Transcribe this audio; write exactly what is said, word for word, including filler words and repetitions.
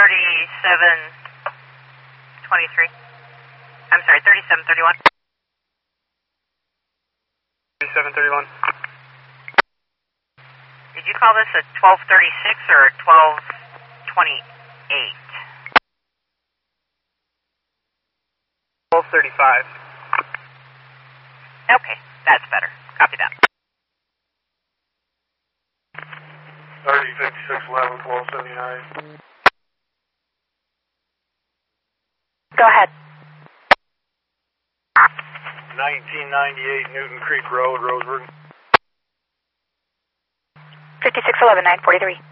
thirty-seven twenty-three. I'm sorry, thirty-seven thirty-one. thirty-seven thirty-one. Did you call this a twelve thirty-six or a twelve twenty-eight? twelve thirty-five. Okay, that's better. Copy that. thirty fifty-six eleven twelve seventy-nine. Go ahead. nineteen ninety-eight Newton Creek Road, Roseburg. fifty-six eleven nine forty-three.